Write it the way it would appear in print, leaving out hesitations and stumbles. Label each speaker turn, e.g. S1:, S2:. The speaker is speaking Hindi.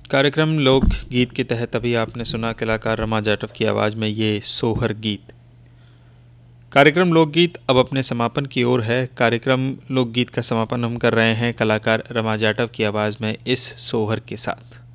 S1: कार्यक्रम लोकगीत के तहत अभी आपने सुना कलाकार रमा जाटव की आवाज़ में ये सोहर गीत। कार्यक्रम लोकगीत अब अपने समापन की ओर है। कार्यक्रम लोकगीत का समापन हम कर रहे हैं कलाकार रमा जाटव की आवाज़ में इस सोहर के साथ।